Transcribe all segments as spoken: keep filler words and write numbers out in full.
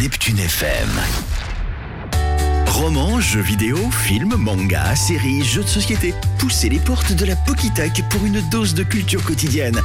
Neptune F M. Romans, jeux vidéo, films, mangas, séries, jeux de société. Poussez les portes de la Pokitech pour une dose de culture quotidienne.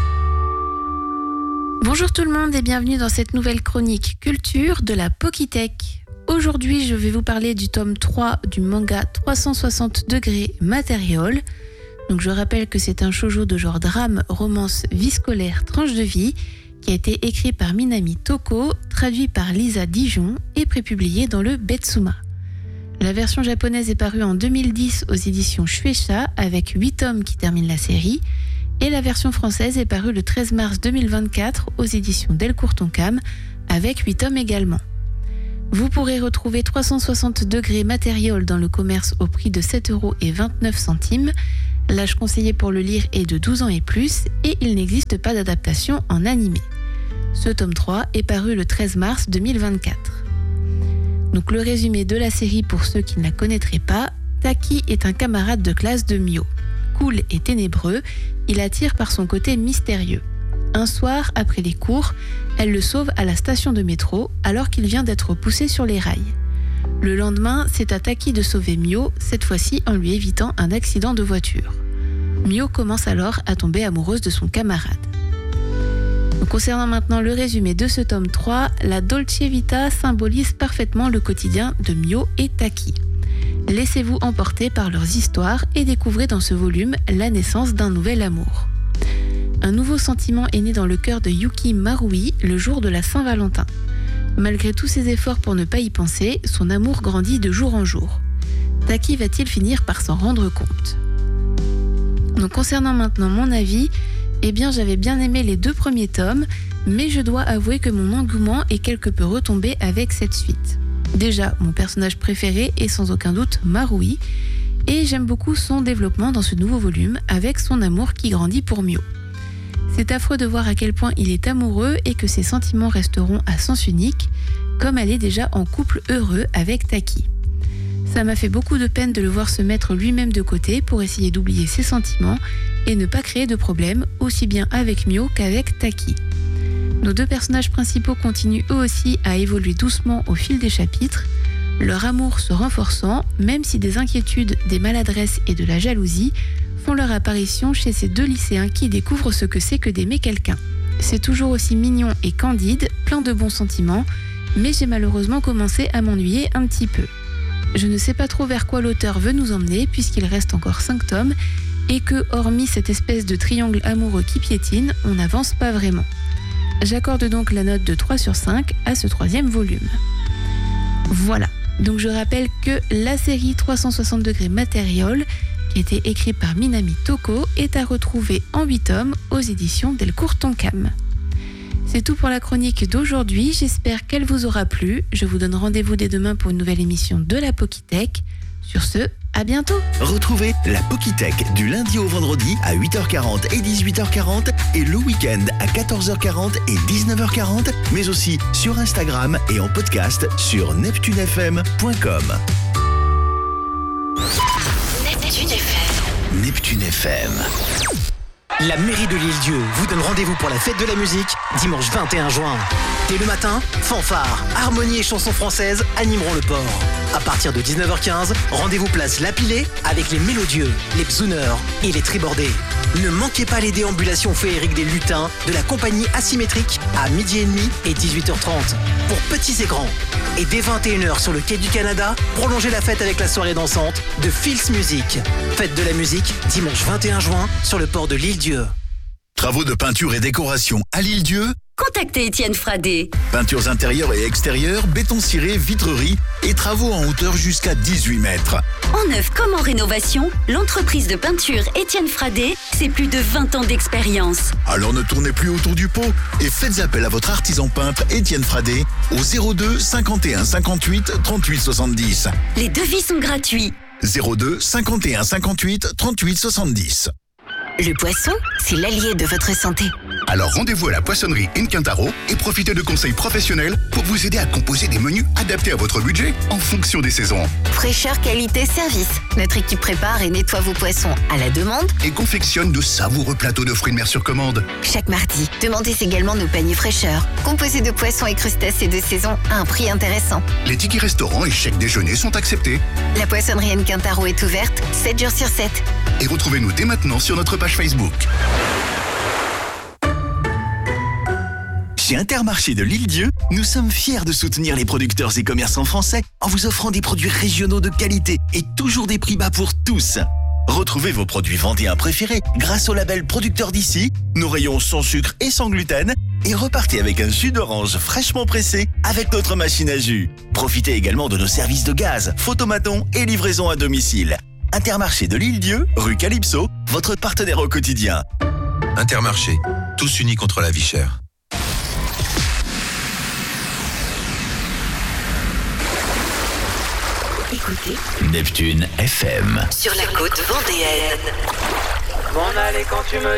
Bonjour tout le monde et bienvenue dans cette nouvelle chronique culture de la Pokitech. Aujourd'hui, je vais vous parler du tome trois du manga trois cent soixante degrés Matériol. Donc je rappelle que c'est un shoujo de genre drame, romance, vie scolaire, tranche de vie, qui a été écrit par Minami Toko, traduit par Lisa Dijon et prépublié dans le Betsuma. La version japonaise est parue en deux mille dix aux éditions Shueisha avec huit tomes qui terminent la série, et la version française est parue le treize mars deux mille vingt-quatre aux éditions Delcourt Tonkam avec huit tomes également. Vous pourrez retrouver trois cent soixante degrés Matériol dans le commerce au prix de sept euros vingt-neuf centimes. L'âge conseillé pour le lire est de douze ans et plus et il n'existe pas d'adaptation en animé. Ce tome trois est paru le treize mars deux mille vingt-quatre. Donc le résumé de la série pour ceux qui ne la connaîtraient pas, Taki est un camarade de classe de Mio. Cool et ténébreux, il attire par son côté mystérieux. Un soir, après les cours, elle le sauve à la station de métro alors qu'il vient d'être poussé sur les rails. Le lendemain, c'est à Taki de sauver Mio, cette fois-ci en lui évitant un accident de voiture. Mio commence alors à tomber amoureuse de son camarade. Donc, concernant maintenant le résumé de ce tome trois, la Dolce Vita symbolise parfaitement le quotidien de Mio et Taki. Laissez-vous emporter par leurs histoires et découvrez dans ce volume la naissance d'un nouvel amour. Un nouveau sentiment est né dans le cœur de Yuki Marui le jour de la Saint-Valentin. Malgré tous ses efforts pour ne pas y penser, son amour grandit de jour en jour. Taki va-t-il finir par s'en rendre compte ? Donc concernant maintenant mon avis, eh bien j'avais bien aimé les deux premiers tomes, mais je dois avouer que mon engouement est quelque peu retombé avec cette suite. Déjà, mon personnage préféré est sans aucun doute Marui, et j'aime beaucoup son développement dans ce nouveau volume avec son amour qui grandit pour Mio. C'est affreux de voir à quel point il est amoureux et que ses sentiments resteront à sens unique, comme elle est déjà en couple heureux avec Taki. Ça m'a fait beaucoup de peine de le voir se mettre lui-même de côté pour essayer d'oublier ses sentiments et ne pas créer de problème, aussi bien avec Mio qu'avec Taki. Nos deux personnages principaux continuent eux aussi à évoluer doucement au fil des chapitres, leur amour se renforçant, même si des inquiétudes, des maladresses et de la jalousie font leur apparition chez ces deux lycéens qui découvrent ce que c'est que d'aimer quelqu'un. C'est toujours aussi mignon et candide, plein de bons sentiments, mais j'ai malheureusement commencé à m'ennuyer un petit peu. Je ne sais pas trop vers quoi l'auteur veut nous emmener puisqu'il reste encore cinq tomes et que, hormis cette espèce de triangle amoureux qui piétine, on n'avance pas vraiment. J'accorde donc la note de trois sur cinq à ce troisième volume. Voilà, donc je rappelle que la série trois cent soixante degrés Matériol, qui a été écrite par Minami Toko, est à retrouver en huit tomes aux éditions Delcourt Tonkam. C'est tout pour la chronique d'aujourd'hui, j'espère qu'elle vous aura plu. Je vous donne rendez-vous dès demain pour une nouvelle émission de la Pokitech. Sur ce, à bientôt. Retrouvez la Pokitech du lundi au vendredi à huit heures quarante et dix-huit heures quarante et le week-end à quatorze heures quarante et dix-neuf heures quarante, mais aussi sur Instagram et en podcast sur neptune f m point com. Neptune F M. Neptune F M. La mairie de l'Île-Dieu vous donne rendez-vous pour la fête de la musique dimanche vingt et un juin. Dès le matin, fanfare, harmonie et chansons françaises animeront le port. À partir de dix-neuf heures quinze, rendez-vous place Lapilé avec les mélodieux, les psouneurs et les tribordés. Ne manquez pas les déambulations féeriques des lutins de la compagnie Asymétrique à midi et demi et dix-huit heures trente pour petits et grands. Et dès vingt et une heures sur le quai du Canada, prolongez la fête avec la soirée dansante de Fils Music. Fête de la musique, dimanche vingt et un juin sur le port de l'Île-Dieu. Travaux de peinture et décoration à l'Île-Dieu. Contactez Étienne Fradé. Peintures intérieures et extérieures, béton ciré, vitrerie et travaux en hauteur jusqu'à dix-huit mètres. En neuf comme en rénovation, l'entreprise de peinture Étienne Fradé, c'est plus de vingt ans d'expérience. Alors ne tournez plus autour du pot et faites appel à votre artisan peintre Étienne Fradé au zéro deux cinquante et un cinquante-huit trente-huit soixante-dix. Les devis sont gratuits. zéro deux cinquante et un cinquante-huit trente-huit soixante-dix. Le poisson, c'est l'allié de votre santé. Alors rendez-vous à la poissonnerie Incantaro et profitez de conseils professionnels pour vous aider à composer des menus adaptés à votre budget en fonction des saisons. Fraîcheur, qualité, service. Notre équipe prépare et nettoie vos poissons à la demande et confectionne de savoureux plateaux de fruits de mer sur commande. Chaque mardi, demandez également nos paniers fraîcheur, composés de poissons et crustacés de saison à un prix intéressant. Les tickets restaurants et chèques déjeuner sont acceptés. La poissonnerie Incantaro est ouverte sept jours sur sept. Et retrouvez-nous dès maintenant sur notre page Facebook. Chez Intermarché de l'Île-Dieu, nous sommes fiers de soutenir les producteurs et commerçants français en vous offrant des produits régionaux de qualité et toujours des prix bas pour tous. Retrouvez vos produits vendéens préférés grâce au label Producteur d'ici, nos rayons sans sucre et sans gluten, et repartez avec un jus d'orange fraîchement pressé avec notre machine à jus. Profitez également de nos services de gaz, photomaton et livraison à domicile. Intermarché de l'Île-Dieu, rue Calypso, votre partenaire au quotidien. Intermarché, tous unis contre la vie chère. Écoutez Neptune F M. sur la côte vendéenne. M'en aller quand tu me